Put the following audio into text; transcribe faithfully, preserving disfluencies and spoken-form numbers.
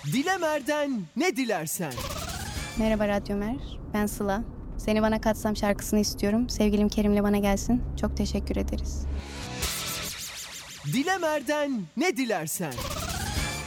Dilemer'den ne dilersen. Merhaba Radyomer, ben Sıla. Seni Bana Katsam şarkısını istiyorum. Sevgilim Kerim'le bana gelsin. Çok teşekkür ederiz. Dilemer'den ne dilersen.